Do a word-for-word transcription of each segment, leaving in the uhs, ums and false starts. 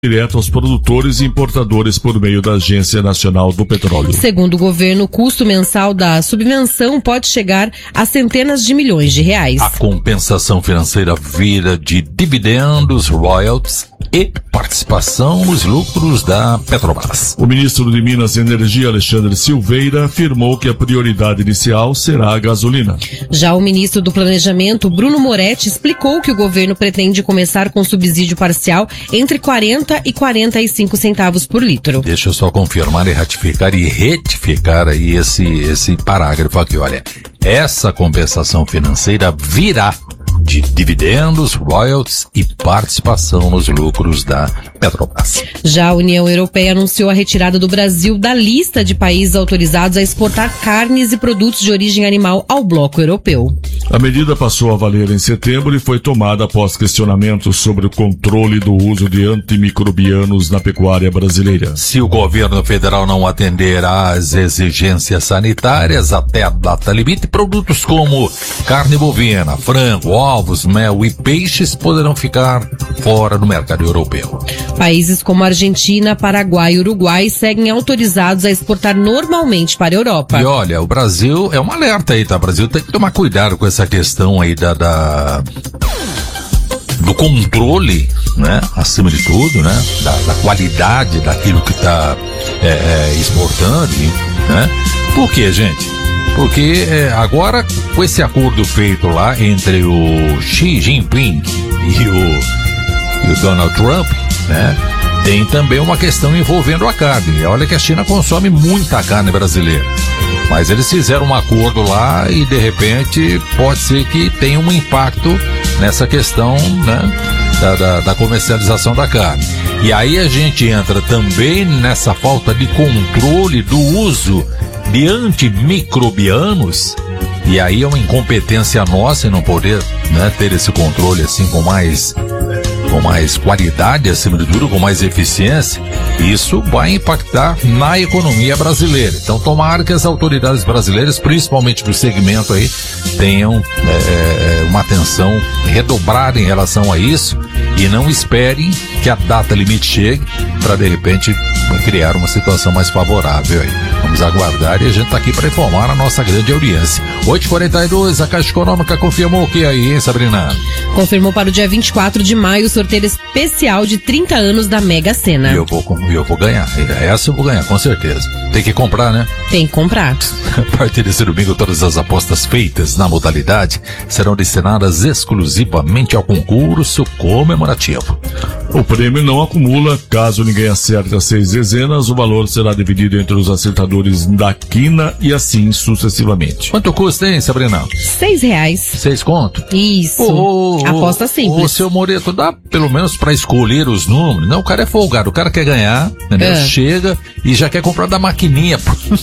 direto aos produtores e importadores por meio da Agência Nacional do Petróleo. Segundo o governo, o custo mensal da subvenção pode chegar a centenas de milhões de reais. A compensação financeira vira de dividendos, royalties e participação nos lucros da Petrobras. O ministro de Minas e Energia, Alexandre Silveira, afirmou que a prioridade inicial será a gasolina. Já o ministro do Planejamento, Bruno Moretti, explicou que o governo pretende começar com subsídio parcial entre quarenta e quarenta e cinco centavos por litro. Deixa eu só confirmar e ratificar e retificar aí esse, esse parágrafo aqui, olha. Essa compensação financeira virá de dividendos, royalties e participação nos lucros da Petrobras. Já a União Europeia anunciou a retirada do Brasil da lista de países autorizados a exportar carnes e produtos de origem animal ao bloco europeu. A medida passou a valer em setembro e foi tomada após questionamentos sobre o controle do uso de antimicrobianos na pecuária brasileira. Se o governo federal não atender às exigências sanitárias até a data limite, produtos como carne bovina, frango, ovos, mel e peixes poderão ficar fora do mercado europeu. Países como Argentina, Paraguai e Uruguai seguem autorizados a exportar normalmente para a Europa. E olha, o Brasil é um alerta aí, tá? O Brasil tem que tomar cuidado com essa questão aí da, da do controle, né? Acima de tudo, né? Da, da qualidade daquilo que está é, é, exportando, né? Por quê, gente? Porque é, agora, com esse acordo feito lá entre o Xi Jinping e o, e o Donald Trump, né, tem também uma questão envolvendo a carne. Olha que a China consome muita carne brasileira. Mas eles fizeram um acordo lá e, de repente, pode ser que tenha um impacto nessa questão, né, da, da, da comercialização da carne. E aí a gente entra também nessa falta de controle do uso de antimicrobianos, e aí é uma incompetência nossa em não poder, né, ter esse controle assim com mais com mais qualidade, acima de tudo, com mais eficiência. Isso vai impactar na economia brasileira. Então tomara que as autoridades brasileiras, principalmente do segmento aí, tenham é, uma atenção redobrada em relação a isso e não esperem que a data limite chegue para, de repente, criar uma situação mais favorável aí. Vamos aguardar e a gente está aqui para informar a nossa grande audiência. oito e quarenta e dois, a Caixa Econômica confirmou o que aí, hein, Sabrina? Confirmou para o dia vinte e quatro de maio o sorteio especial de trinta anos da Mega Sena. E eu vou, eu vou ganhar. Essa eu vou ganhar, com certeza. Tem que comprar, né? Tem que comprar. A partir desse domingo, todas as apostas feitas na modalidade serão destinadas exclusivamente ao concurso comemorativo. O prêmio não acumula. Caso ninguém acerte as seis dezenas, o valor será dividido entre os acertadores da quina e assim sucessivamente. Quanto custa, hein, Sabrina? Seis reais. Seis conto? Isso. Oh, oh, Aposta simples. Ô, seu Moreto, dá pelo menos pra escolher os números. Não, o cara é folgado, o cara quer ganhar, entendeu? É. Chega e já quer comprar da maquininha.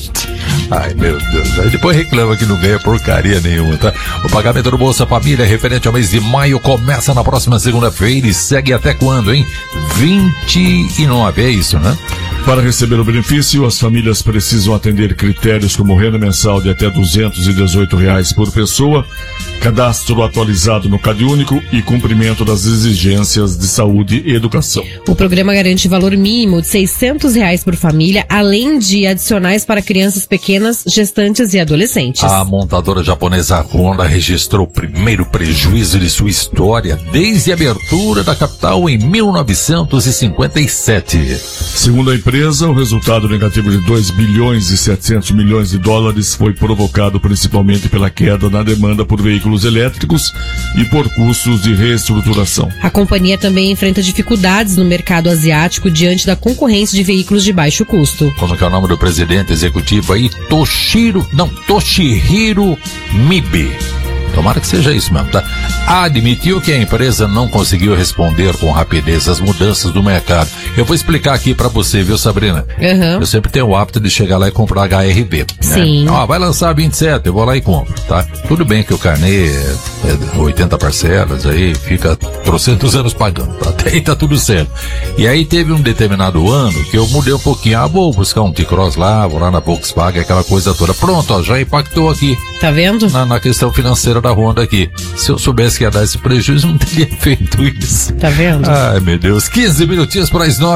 Ai, meu Deus. Aí depois reclama que não ganha porcaria nenhuma, tá? O pagamento do Bolsa Família referente ao mês de maio começa na próxima segunda-feira e segue até quando, hein? vinte e nove, é isso, né? Para receber o benefício, as famílias precisam atender critérios como renda mensal de até duzentos e dezoito reais por pessoa, cadastro atualizado no CadÚnico e cumprimento das exigências de saúde e educação. O programa garante valor mínimo de seiscentos reais por família, além de adicionais para crianças pequenas, gestantes e adolescentes. A montadora japonesa Honda registrou o primeiro prejuízo de sua história desde a abertura da capital em mil novecentos e cinquenta e sete. Segundo a empresa, o resultado negativo de dois bilhões e setecentos milhões de dólares foi provocado principalmente pela queda na demanda por veículos elétricos e por custos de reestruturação. A companhia também enfrenta dificuldades no mercado asiático diante da concorrência de veículos de baixo custo. Como que é o nome do presidente executivo aí? Toshiro, não, Toshihiro Mibe. Tomara que seja isso mesmo, tá? Admitiu que a empresa não conseguiu responder com rapidez às mudanças do mercado. Eu vou explicar aqui pra você, viu, Sabrina? Uhum. Eu sempre tenho o hábito de chegar lá e comprar H R V. Né? Sim. Ó, vai lançar vinte e sete, eu vou lá e compro, tá? Tudo bem que o carnê é, é oitenta parcelas, aí fica trocentos anos pagando, tá? Até aí tá tudo certo. E aí teve um determinado ano que eu mudei um pouquinho. Ah, vou buscar um T-Cross lá, vou lá na Volkswagen, aquela coisa toda. Pronto, ó, já impactou aqui. Tá vendo? Na, na questão financeira parceira da Honda aqui. Se eu soubesse que ia dar esse prejuízo, não teria feito isso. Tá vendo? Ai, meu Deus. quinze minutinhos para as nove.